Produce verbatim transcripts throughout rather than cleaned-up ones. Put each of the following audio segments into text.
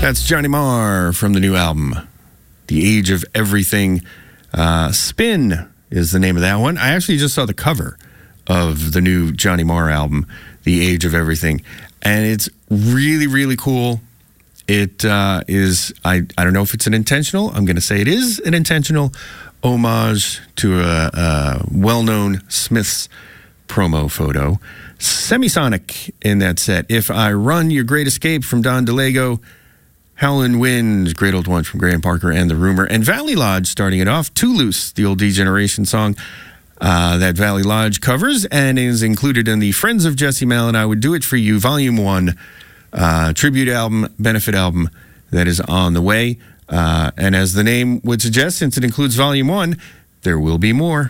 That's Johnny Marr from the new album, The Age of Everything. Uh, Spin is the name of that one. I actually just saw the cover of the new Johnny Marr album, The Age of Everything, and it's really, really cool. It uh, is, I, I don't know if it's an intentional, I'm going to say it is an intentional homage to a, a well-known Smiths promo photo. Semisonic in that set. If I Run, Your Great Escape from Don DeLego. Howlin' Wind, Great Old Ones from Graham Parker and The Rumor. And Valley Lodge starting it off. Too Loose, the old D-Generation song uh, that Valley Lodge covers and is included in the Friends of Jesse Malin, I Would Do It For You, Volume one uh, tribute album, benefit album that is on the way. Uh, and as the name would suggest, since it includes Volume one, there will be more.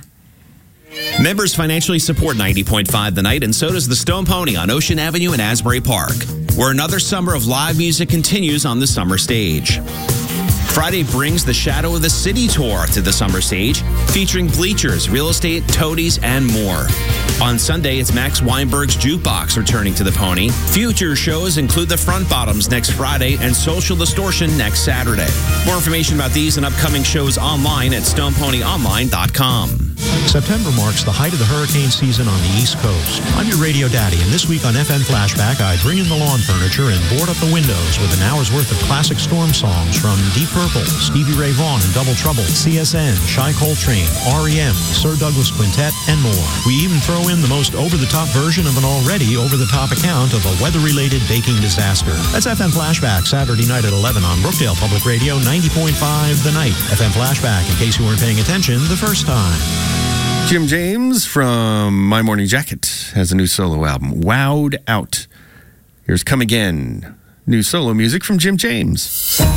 Members financially support ninety point five The Night, and so does the Stone Pony on Ocean Avenue in Asbury Park, where another summer of live music continues on the summer stage. Friday brings the Shadow of the City tour to the summer stage, featuring bleachers, real estate, toadies, and more. On Sunday, it's Max Weinberg's Jukebox returning to the Pony. Future shows include the Front Bottoms next Friday and Social Distortion next Saturday. More information about these and upcoming shows online at stone pony online dot com. September marks the height of the hurricane season on the East Coast. I'm your radio daddy, and this week on F M Flashback, I bring in the lawn furniture and board up the windows with an hour's worth of classic storm songs from Deep Purple, Stevie Ray Vaughan and Double Trouble, C S N, Shai Coltrane, R E M, Sir Douglas Quintet, and more. We even throw in the most over-the-top version of an already over-the-top account of a weather-related baking disaster. That's F M Flashback, Saturday night at eleven on Brookdale Public Radio, ninety point five The Night. F M Flashback, in case you weren't paying attention the first time. Jim James from My Morning Jacket has a new solo album, Wowed Out. Here's Come Again, new solo music from Jim James.